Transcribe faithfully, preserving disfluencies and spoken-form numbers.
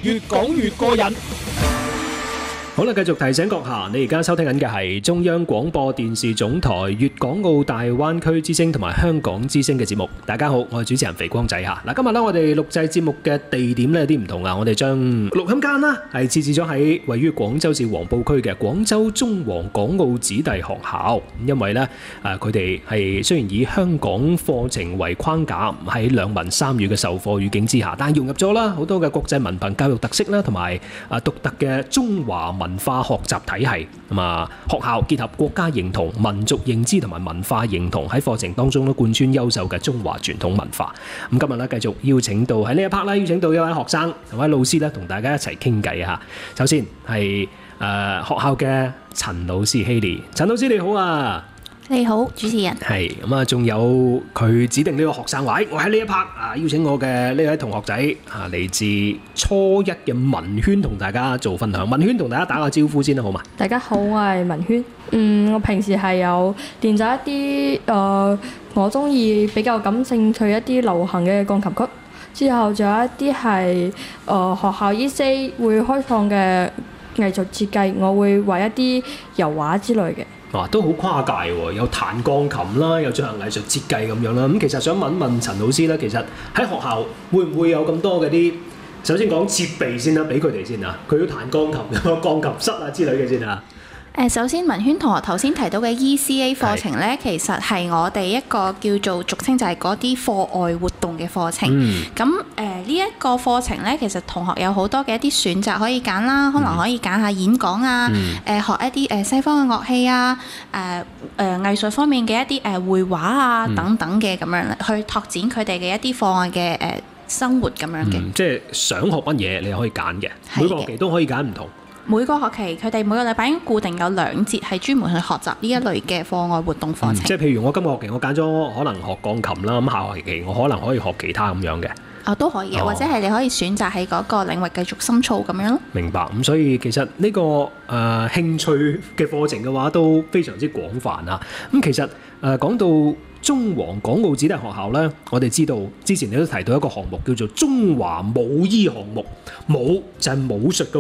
越講越過癮。好啦，繼續提醒閣下，你而家收聽緊嘅係中央廣播電視總台粵港澳大灣區之聲同埋香港之聲嘅節目。大家好，我係主持人肥光仔嚇。嗱，今日咧我哋錄製節目嘅地點咧有啲唔同啊，我哋將錄音間啦係設置咗喺位於廣州市黃埔區嘅廣州中華港澳子弟學校。因為咧誒佢哋係雖然以香港課程為框架，喺兩文三語嘅授課語境之下，但係融入咗啦好多嘅國際文憑教育特色啦，同埋啊獨特嘅中華文文化學習體系咁啊，學校結合國家認同、民族認知同埋文化認同，喺課程當中都貫穿優秀嘅中華傳統文化。咁今日咧繼續邀請到喺呢一 part 咧，邀請到一位學生同位老師咧，同大家一齊傾偈啊！首先係誒、呃、學校嘅陳老師 Haley， 陳老師你好啊！ 你好，主持人。 係咁啊，仲有佢指定呢個學生話，我喺呢一 part 啊，邀請我嘅呢位同學仔啊，嚟自初一嘅文軒同大家做分享。文軒同大家打個招呼先啦，好嘛？ 大家好，我係文軒。嗯，我平時係有練習一啲誒、呃，我中意比較感興趣一啲流行嘅鋼琴曲。之後仲有一啲係誒學校 E C 會開創嘅藝術設計，我會畫一啲油畫之類嘅。 啊，都好跨界喎，有彈鋼琴啦，有進行藝術設計咁樣啦。咁其實想問問陳老師咧，其實喺學校會唔會有咁多嘅啲？首先講設備先啦，俾佢哋先啊。佢要彈鋼琴，有鋼琴室啊之類嘅先啊。 誒，首先文軒同學頭先提到嘅 E C A 課程咧，其實係我哋一個叫做俗稱就係嗰啲課外活動嘅課程。咁誒呢一個課程咧，其實同學有好多嘅一啲選擇可以揀啦，可能可以揀下演講啊，誒、嗯呃、學一啲誒西方嘅樂器啊，誒、呃、誒、呃、藝術方面嘅一啲誒繪畫啊等等嘅咁樣，去拓展佢哋嘅一啲課外嘅誒生活咁樣嘅、 嗯。即係想學乜嘢，你可以揀嘅，每個學期都可以揀唔同。 每個學期佢哋每個禮拜已經固定有兩節係專門去學習呢一類嘅課外活動課程。嗯、 即係譬如我今個學期我揀咗可能學鋼琴啦，咁下學期我可能可以學其他咁樣嘅。 啊、哦，都可以嘅， 哦、 或者係你可以選擇喺嗰個領域繼續深造咁樣咯。 明白，咁所以其實呢、這個誒、呃、興趣嘅課程嘅話都非常之廣泛啊。咁其實誒、呃、講到中華港澳子弟學校咧，我哋知道之前你都提到一個項目叫做中華武醫項目，武就係武術嘅